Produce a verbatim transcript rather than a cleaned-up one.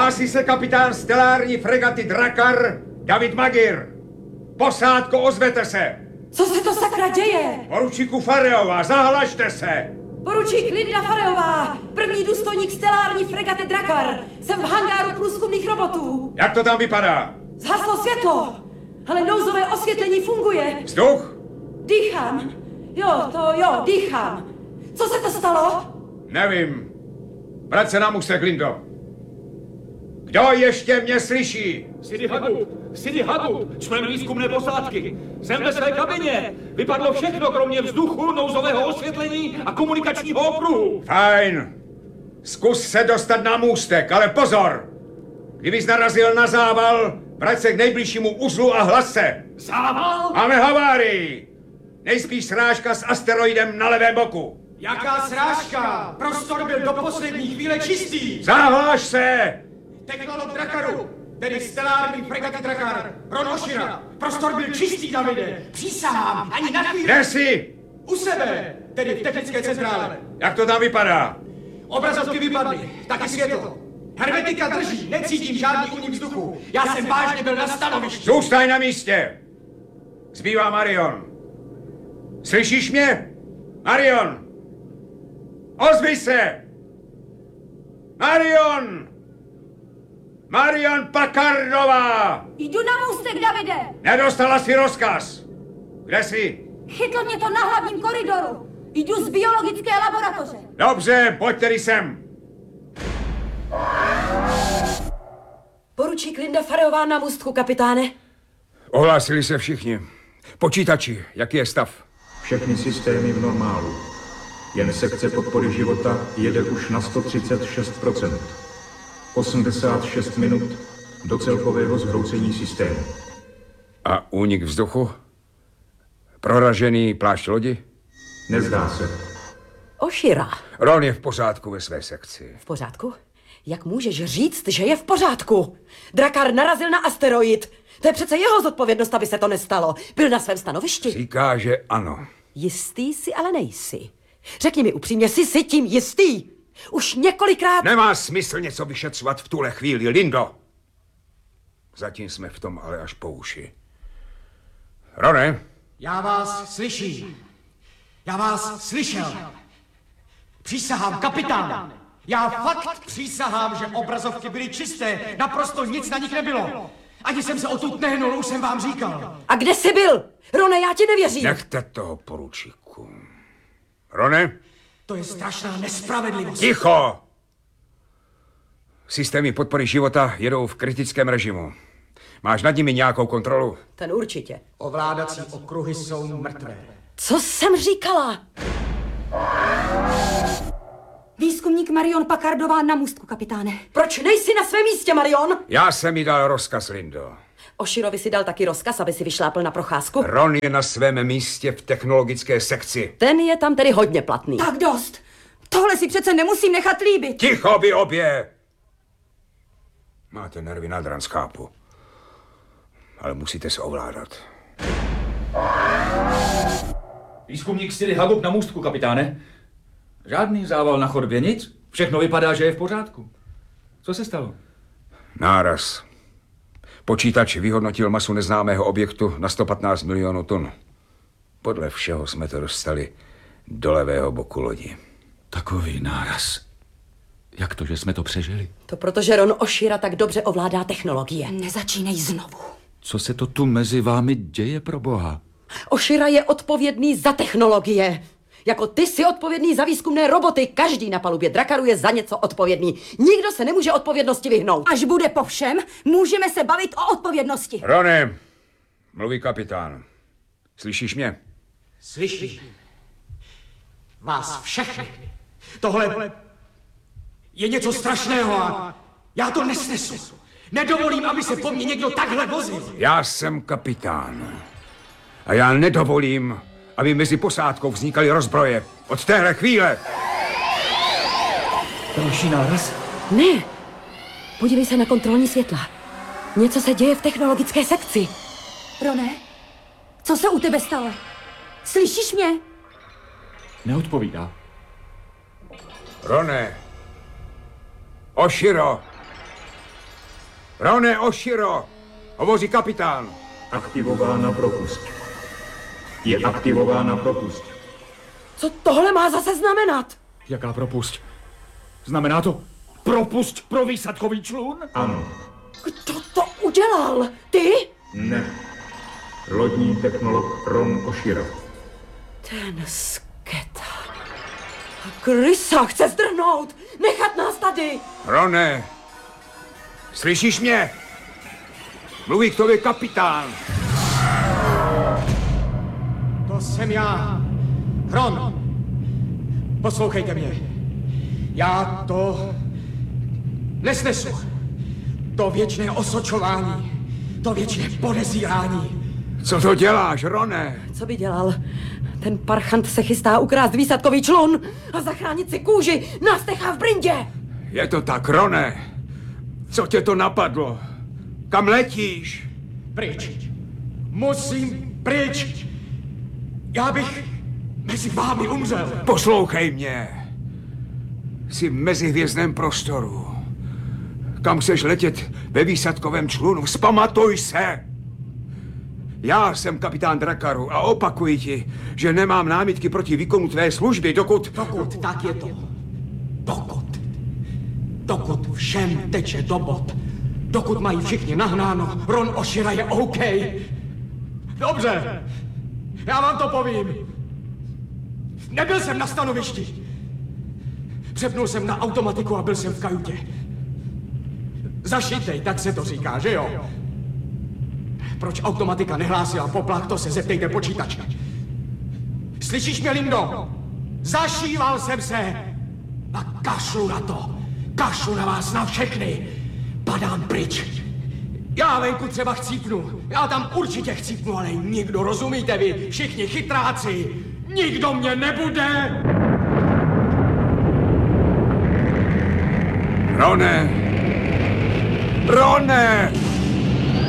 Hlásí se kapitán stelární fregaty Drakar, David Magir. Posádko, ozvete se. Co se to sakra děje? Poručíku Fareová, zahlašte se. Poručík Linda Fareová, první důstojník stelární fregaty Drakar. Jsem v hangáru průzkumných robotů. Jak to tam vypadá? Zhaslo světlo, ale nouzové osvětlení funguje. Vzduch? Dýchám. Jo, to jo, dýchám. Co se to stalo? Nevím. Vrať se na můstek, Lindo. Kdo ještě mě slyší? Sidi Hagu, Sidi Hagu, člen výzkumné posádky. Jsem ve své kabině. Vypadlo všechno, kromě vzduchu, nouzového osvětlení a komunikačního okruhu. Fajn. Zkus se dostat na můstek, ale pozor! Kdybys narazil na zával, vrať se k nejbližšímu uzlu a hlas se. Zával? Máme havárii. Nejspíš srážka s asteroidem na levém boku. Jaká srážka? Prostor byl do poslední chvíle čistý. Zahláš se! Technolog Drakaru, tedy stelární fregaty Drakar, Ron Oshira. Prostor byl čistý, Davide. Přísahám, ani na chvíli. Kde jsi? U sebe, tedy v technické centrále. Jak to tam vypadá? Obrazovky vypadly, taky světlo. Hermetika drží, necítím žádný únik vzduchu. Já jsem vážně byl na stanovišti. Zůstaň na místě. Zbývá Marion. Slyšíš mě? Marion! Ozvi se! Marion! Marion Packardová! Jdu na můstek, Davide! Nedostala si rozkaz! Kde jsi? Chytlo mě to na hlavním koridoru. Jdu z biologické laboratoře. Dobře, pojď tedy sem. Poručík Linda Fareová na můstku, kapitáne. Ohlásili se všichni. Počítači, jaký je stav? Všechny systémy v normálu. Jen sekce podpory života jede už na sto třicet šest procent. osmdesát šest minut do celkového zhroucení systému. A únik vzduchu? Proražený plášť lodi? Nezdá se. Oshira. Ron je v pořádku ve své sekci. V pořádku? Jak můžeš říct, že je v pořádku? Drakar narazil na asteroid. To je přece jeho zodpovědnost, aby se to nestalo. Byl na svém stanovišti. Říká, že ano. Jistý si, ale nejsi. Řekni mi upřímně, jsi si tím jistý? Už několikrát... Nemá smysl něco vyšetřovat v tuhle chvíli, Lindo. Zatím jsme v tom ale až po uši. Rone? Já vás slyším. Já vás slyšel. Přísahám, kapitán. Já fakt přísahám, že obrazovky byly čisté. Naprosto nic na nich nebylo. Ani jsem se odtud nehnul, už jsem vám říkal. A kde jsi byl? Rone, já ti nevěřím. Nechte toho, poručíku. Rone? To je strašná nespravedlivost. Ticho! Systémy podpory života jedou v kritickém režimu. Máš nad nimi nějakou kontrolu? Ten určitě. Ovládací okruhy jsou mrtvé. Co jsem říkala? Výzkumník Marion Packardová na můstku, kapitáne. Proč nejsi na svém místě, Marion? Já jsem jí dal rozkaz, Lindo. Oshirovi si dal taky rozkaz, aby si vyšlápl na procházku? Ron je na svém místě v technologické sekci. Ten je tam tedy hodně platný. Tak dost. Tohle si přece nemusím nechat líbit. Ticho, vy obě! Máte nervy na dran, chápu. Ale musíte se ovládat. Výzkumník Sidi Hagu na můstku, kapitáne. Žádný zával na chodbě, nic. Všechno vypadá, že je v pořádku. Co se stalo? Náraz. Počítač vyhodnotil masu neznámého objektu na sto patnáct milionů tun. Podle všeho jsme to dostali do levého boku lodi. Takový náraz. Jak to, že jsme to přežili? To protože Ron Oshira tak dobře ovládá technologie. Nezačínej znovu. Co se to tu mezi vámi děje, pro boha? Oshira je odpovědný za technologie. Jako ty jsi odpovědný za výzkumné roboty. Každý na palubě Drakaru je za něco odpovědný. Nikdo se nemůže odpovědnosti vyhnout. Až bude po všem, můžeme se bavit o odpovědnosti. Rone, mluví kapitán. Slyšíš mě? Slyším. Vás všechny. Tohle je něco strašného a já to nesnesu. Nedovolím, aby se po mně někdo takhle vozil. Já jsem kapitán. A já nedovolím, aby mezi posádkou vznikaly rozbroje. Od téhle chvíle. Další náraz? Ne. Podívej se na kontrolní světla. Něco se děje v technologické sekci. Rone, co se u tebe stalo? Slyšíš mě? Neodpovídá. Rone. Oshiro. Rone Oshiro, hovoří kapitán. Aktivována propust. Je aktivována propust. Co tohle má zase znamenat? Jaká propust? Znamená to propust pro výsadkový člun? Ano. Kdo to udělal? Ty? Ne. Lodní technolog Ron Oshiro. Ten sketa. Krysa chce zdrhnout! Nechat nás tady! Rone, slyšíš mě? Mluví k tobě kapitán. To jsem já. Ron, poslouchejte mě. Já to nesnesu. To věčné osočování, to věčné podezírání. Co to děláš, Rone? Co by dělal? Ten parchant se chystá ukrást výsadkový člun a zachránit si kůži. Nás nechá v brindě. Je to tak, Rone. Co tě to napadlo? Kam letíš? Pryč. Musím pryč. Já bych mezi vámi umřel. Poslouchej mě. Jsi v mezihvězdném prostoru. Kam chceš letět ve výsadkovém člunu? Vzpamatuj se! Já jsem kapitán Drakaru a opakuji ti, že nemám námitky proti výkonu tvé služby, dokud... Dokud tak je to. Dokud. Dokud všem teče do bod. Dokud mají všichni nahnáno, Ron Oshiro je OK. Dobře. Já vám to povím. Nebyl jsem na stanovišti. Přepnul jsem na automatiku a byl jsem v kajutě. Zašitej, tak se to říká, že jo? Proč automatika nehlásila poplach, to se zeptejte počítače. Slyšíš mě, Lindo? Zašíval jsem se a kašlu na to. Kašlu na vás, na všechny. Padám pryč. Já venku třeba chcípnu. Já tam určitě chcípnu, ale nikdo, rozumíte vy? Všichni chytráci. Nikdo mě nebude. Rone! Rone!